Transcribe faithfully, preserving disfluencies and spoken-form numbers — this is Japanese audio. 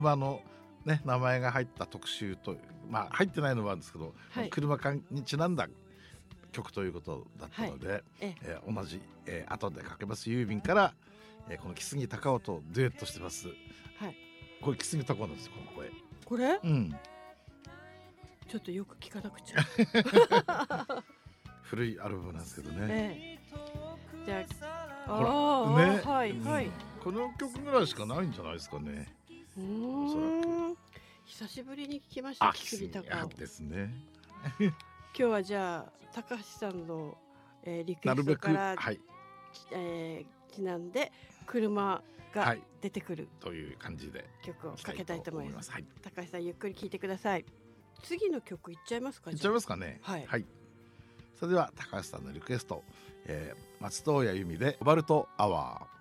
まああのね、名前が入った特集と、まあ入ってないのもあるんですけど、 はい、 車にちなんだ曲ということだったので、 はい、ええー、同じ、えー、後でかけます郵便から、えー、この木杉隆夫とデュエットしてます。 はい、 これ木杉隆夫なんですよ、この声。 これ、 うん、 ちょっとよく聞かなくちゃ。 古いアルバムなんですけどね、 ええ、じゃあ、 ほらああ、 ね、 はいはい、 うん、この曲ぐらいしかないんじゃないですかね、 うおそらーん、久しぶりに聞きました。 く。あ、 木木杉杉隆夫。 ですね。 今日はじゃあ高橋さんの、えー、リクエスなるべく、 トから、 はい、 えー、ちなんで車が出てくるという感じで曲をかけたいと思います。 はい、 高橋さんゆっくり聴いてください。次の曲いっちゃいますか。 いっちゃいますかね。 はい、 はい、それでは高橋さんのリクエスト、えー、松任谷由実でコバルトアワー。